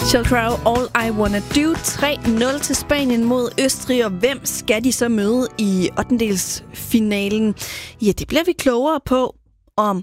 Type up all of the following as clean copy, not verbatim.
Sheryl Crow, All I Wanna Do. 3-0 til Spanien mod Østrig, og hvem skal de så møde i 8-delsfinalen? Ja, det bliver vi klogere på om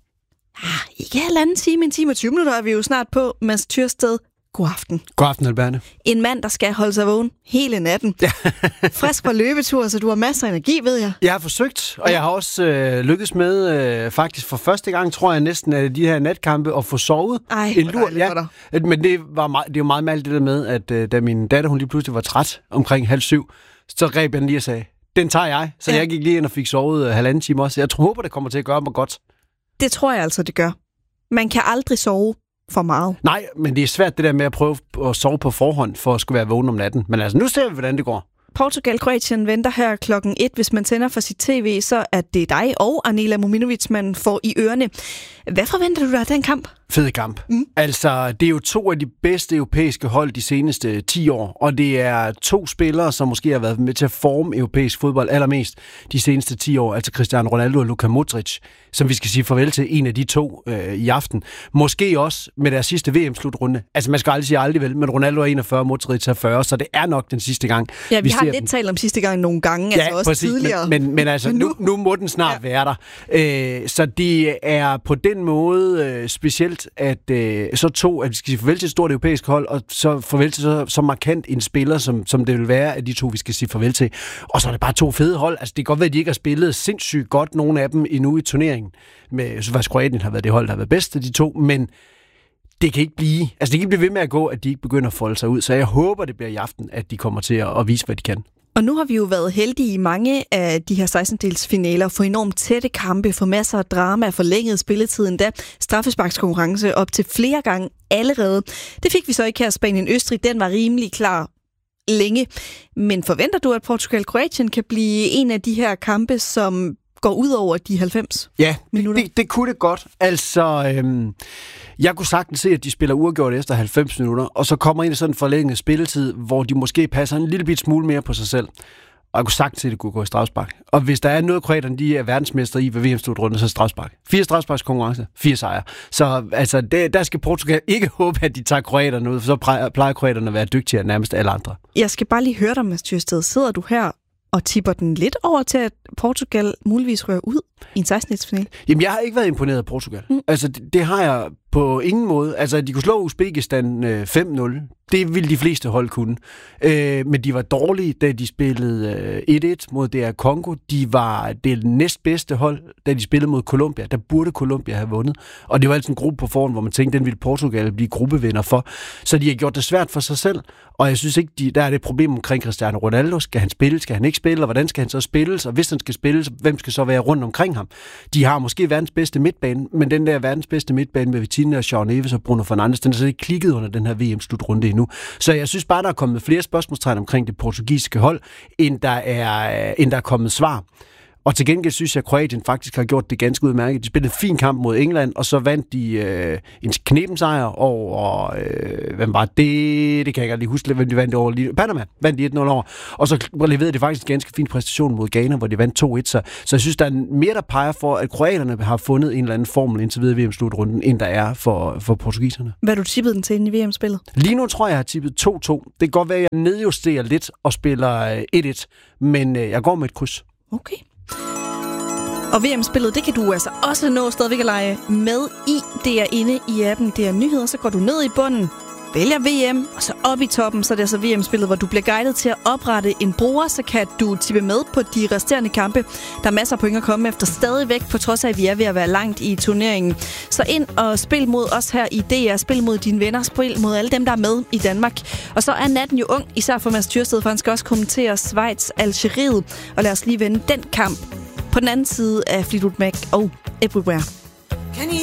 ikke halvanden time, en time og 20 minutter er vi jo snart på. Mads Tyrsted, god aften. God aften, Alberne. En mand, der skal holde sig vågen hele natten. Frisk fra løbetur, så du har masser af energi, ved jeg. Jeg har forsøgt, og jeg har også lykkes med, faktisk for første gang, tror jeg næsten, af de her natkampe, at få sovet en lur. Ja. Men det er jo meget mærkeligt det der med, at da min datter, hun lige pludselig var træt omkring 6:30, så greb jeg den lige og sagde, den tager jeg. Så jeg gik lige ind og fik sovet halvanden time også. Jeg håber, det kommer til at gøre mig godt. Det tror jeg altså, det gør. Man kan aldrig sove for meget. Nej, men det er svært det der med at prøve at sove på forhånd, for at skulle være vågen om natten. Men altså, nu ser vi, hvordan det går. Portugal-Kroatien venter her 1:00. Hvis man tænder for sit tv, så er det dig og Anela Mominovic, man får i ørerne. Hvad forventer du dig af den kamp? Fed kamp. Altså, det er jo 2 af de bedste europæiske hold de seneste 10 år, og det er 2 spillere, som måske har været med til at forme europæisk fodbold allermest de seneste 10 år, altså Cristiano Ronaldo og Luka Modric, som vi skal sige farvel til en af de 2 i aften. Måske også med deres sidste VM-slutrunde. Altså, man skal aldrig sige aldrig vel, men Ronaldo er 41, Modric er 40, så det er nok den sidste gang. Ja, vi har lidt talt om sidste gang nogle gange, ja, altså også præcis, tidligere. Men altså, nu må den snart være der. Så det er på den måde specielt, at så 2, at vi skal sige farvel til et stort europæisk hold, og så farvel til så markant en spiller, som det vil være af de 2, vi skal sige farvel til. Og så er det bare 2 fede hold. Altså, det kan godt være, at de ikke har spillet sindssygt godt, nogle af dem endnu i turneringen. Så faktisk Kroatien har været det hold, der har været bedst af de 2, men det kan ikke blive ved med at gå, at de ikke begynder at folde sig ud. Så jeg håber, det bliver i aften, at de kommer til at vise, hvad de kan. Og nu har vi jo været heldige i mange af de her 16-delsfinaler for enormt tætte kampe, for masser af drama, forlænget spilletiden, da straffesparkskonkurrence op til flere gange allerede. Det fik vi så ikke her. Spanien-Østrig, den var rimelig klar længe. Men forventer du, at Portugal-Kroatien kan blive en af de her kampe, som går ud over de 90 minutter? Ja, det kunne det godt. Altså, jeg kunne sagtens se, at de spiller uafgjort efter 90 minutter, og så kommer ind i sådan en forlænget spilletid, hvor de måske passer en lille bit smule mere på sig selv. Og jeg kunne sagtens se, at det kunne gå i strafspark. Og hvis der er noget, kroaterne de er verdensmestre i ved VM-slutrunde, så er strafspark. 4 strafsparkskonkurrencer, 4 sejre. Så altså, der skal Portugal ikke håbe, at de tager kroaterne ud, for så plejer kroaterne at være dygtigere end nærmest alle andre. Jeg skal bare lige høre dig, Mads Tyrsted. Sidder du her og tipper den lidt over til, at Portugal muligvis rører ud i en 16-delsfinale? Jamen, jeg har ikke været imponeret af Portugal. Altså, det har jeg på ingen måde. Altså, de kunne slå Uzbekistan 5-0. Det ville de fleste hold kunne. Men de var dårlige, da de spillede 1-1 mod DR Congo. De var det næstbedste hold, da de spillede mod Colombia. Der burde Colombia have vundet. Og det var altså en gruppe på forhånd, hvor man tænkte, den ville Portugal blive gruppevinder for. Så de har gjort det svært for sig selv. Og jeg synes ikke, der er det problem omkring Cristiano Ronaldo. Skal han spille? Skal han ikke spille? Og hvordan skal han så spilles? Og hvis han skal spille, hvem skal så være rundt omkring ham? De har måske verdens bedste midtbane, men den der verdens bedste midtbane med Vitinha og Shaw Neves og Bruno Fernandes, den er så ikke klikket under den her VM-slutrunde endnu. Så jeg synes bare, der er kommet flere spørgsmålstegn omkring det portugisiske hold, end der er kommet svar. Og til gengæld synes jeg, at Kroatien faktisk har gjort det ganske udmærket. De spillede en fin kamp mod England, og så vandt de en knebensejr over... hvem var det? Det kan jeg ikke lige huske, hvem de vandt over. Panama vandt de 1-0 over. Og så leverede de faktisk en ganske fin præstation mod Ghana, hvor de vandt 2-1. Så jeg synes, der er mere, der peger for, at kroaterne har fundet en eller anden formel indtil videre i VM-slutrunden, end der er for portugiserne. Hvad har du tippet den til inde i VM-spillet? Lige nu tror jeg har tippet 2-2. Det kan godt være, at jeg nedjusterer lidt og spiller 1-1, men jeg går med et kryds. Okay. Og VM-spillet, det kan du altså også nå stadigvæk at lege med i. Det er inde i appen, det er nyheder, så går du ned i bunden, vælger VM, og så op i toppen, så er det altså VM-spillet, hvor du bliver guidet til at oprette en bruger, så kan du tippe med på de resterende kampe. Der er masser af point at komme efter stadigvæk, på trods af, at vi er ved at være langt i turneringen. Så ind og spil mod os her i DR, spil mod dine venner, spil mod alle dem, der er med i Danmark. Og så er natten jo ung, især for Mads Tyrsted, for han skal også kommentere Schweiz-Algeriet. Og lad os lige vende den kamp på den anden side af Fleetwood Mac og Everywhere.